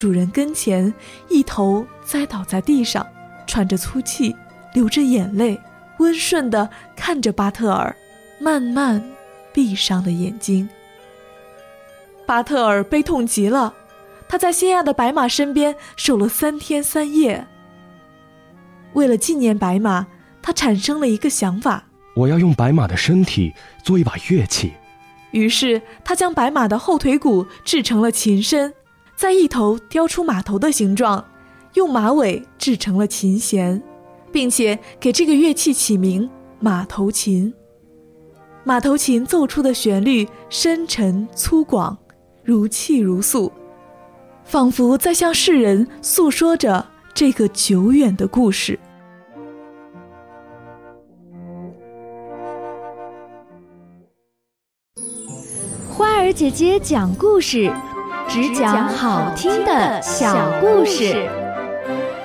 主人跟前，一头栽倒在地上，喘着粗气，流着眼泪，温顺地看着巴特尔，慢慢闭上了眼睛。巴特尔悲痛极了，他在心爱的白马身边守了3天3夜。为了纪念白马，他产生了一个想法， 我要用白马的身体做一把乐器。 于是他将白马的后腿骨制成了琴身，在一头雕出马头的形状，用马尾制成了琴弦，并且给这个乐器起名马头琴。马头琴奏出的旋律深沉粗犷，如泣如诉，仿佛在向世人诉说着这个久远的故事。 花儿姐姐讲故事，只讲好听的小故事。